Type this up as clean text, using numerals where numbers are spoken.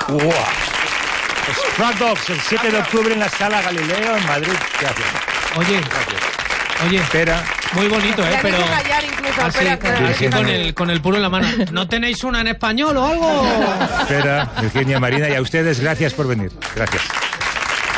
¡Wow! Stray Dogs, el 7 de octubre en la Sala Galileo, en Madrid. Gracias. Oye, espera. Muy bonito, Ya pero... callar incluso, así con el puro en la mano. ¿No tenéis una en español o algo? Espera, Virginia, Marina, y a ustedes gracias por venir. Gracias.